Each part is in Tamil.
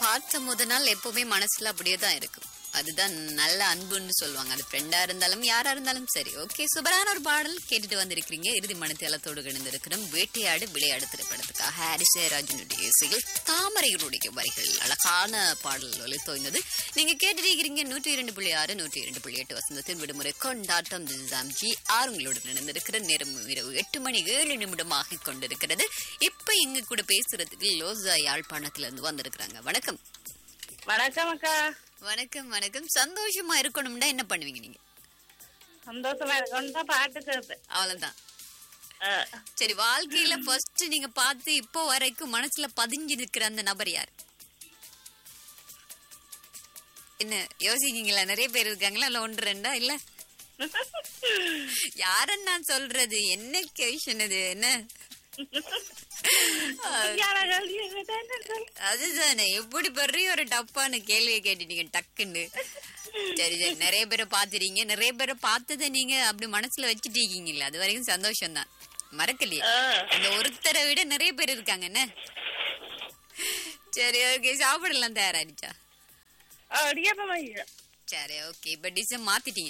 பார்த்த முத நாள் எப்பவுமே மனசுல அப்படியே தான் இருக்கும். அதுதான் நல்ல அன்புன்னு சொல்லுவாங்க. அது ஃப்ரெண்டா இருந்தாலும் யாரா இருந்தாலும் சரி. ஓகே, சூப்பரான ஒரு பாடல் கேட்டுட்டு வந்திருக்கீங்க. இறுதி மனத்தேலத்தோடு கிடந்திருக்கிறோம். வேட்டையாடு விளையாடு திரைப்படத்துக்காக ஹாரிஸ் ஜெயராஜனுடைய இசையில் தாமரைகளுடைய வரிகள் அழகான பாடல் ஒலித்தோய்ந்தது. நீங்க கேட்டிருக்கிறீங்க 102.6 102.8 வசந்தத்தின் விடுமுறை கொண்டாட்டம். ஜி ஆர் உங்களோடு நடந்திருக்கிற நேரம் இரவு 8 மணி 7 நிமிடமாக கொண்டிருக்கிறது. இப்ப இங்க கூட பேசுறதுக்கு லோசா யாழ்ப்பாணத்துல இருந்து வந்திருக்கிறாங்க. வணக்கம். வணக்கம் அக்கா. வணக்கம் வணக்கம். சந்தோஷமா இருக்கணும்னா என்ன பண்ணுவீங்க நீங்க? சந்தோஷமா இருக்கணும் பாட்டு கேட்பேன், அவ்வளவுதான். சரி, வாழ்க்கையில ஃபர்ஸ்ட் நீங்க பார்த்து இப்போ வரைக்கும் மனசுல பதிஞ்சு இருக்கிற அந்த நபர் யார்? என்ன யோசிக்கீங்களா? நிறைய பேர் இருக்காங்களா? இல்ல ஒன்று ரெண்டா? இல்ல யாருன்னு நான் சொல்றது? என்ன கொஸ்டின் இது? என்ன அதுதானே, எப்படி பெரிய ஒரு டப்பான கேள்வியை கேட்டுட்டீங்க டக்குன்னு. சரி சரி, நிறைய பேரை பாத்துறீங்க. நிறைய பேரை பார்த்ததை நீங்க அப்படி மனசுல வச்சுட்டீங்கல்ல, அது வரைக்கும் சந்தோஷம் தான். மறக்கலையே, அந்த ஒருத்தரை விட நிறைய பேர் இருக்காங்க. என்ன சரி, ஓகே. சாப்பிடலாம் தயாராச்சா? சரி, ஓகே. இப்ப டிஷ் மாத்திட்டீங்க.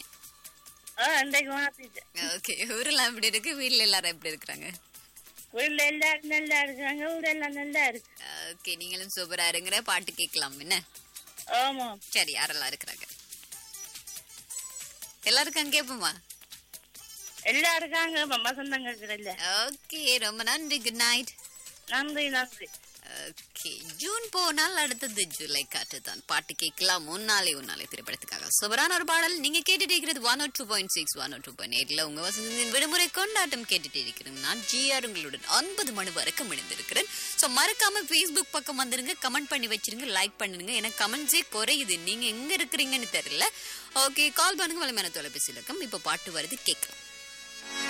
ஓகே, ஊரெல்லாம் எப்படி இருக்கு? வீட்டுல எல்லாரும் எப்படி இருக்கிறாங்க? எல்லாரும் நல்லா இருக்காங்க, ஊரெல்லாம் நல்லா இருக்கு. ஓகே, நீங்களும் சூப்பரா இருங்கிற பாட்டு கேட்கலாம். என்ன? ஆமா. சரி, யாரெல்லாம் இருக்கிறாங்க? எல்லாருக்கும் கேட்போமா? எல்லாம் இருக்காங்க, வசந்தங்க இருக்குல்ல. ஓகே, ரொம்ப நன்றி. Good night. நன்றி நன்றி. ஓகே, ஜூன் போனால் அடுத்தது ஜூலை காற்று தான். பாட்டு கேட்கலாம். முன்னாலே திரைப்படத்துக்காக சூப்பரான ஒரு பாடல். நீங்க கேட்டுட்டு இருக்கிறது 102.6 102.8 உங்க வசந்தத்தின் விடுமுறை கொண்டாட்டம் கேட்டுட்டு இருக்கிறேன். நான் ஜிஆர் உங்களுடன் 9 மணி வரைக்கும் இணைந்திருக்கிறேன். ஸோ மறக்காம Facebook பக்கம் வந்துருங்க, கமெண்ட் பண்ணி வச்சிருங்க, லைக் பண்ணுங்க. எனக்கு கமெண்ட்ஸே குறையுது, நீங்க எங்க இருக்கிறீங்கன்னு தெரியல. ஓகே, கால் பண்ணுங்க. வலிமையான தொலைபேசி இலக்கம். இப்ப பாட்டு வருது, கேட்கலாம்.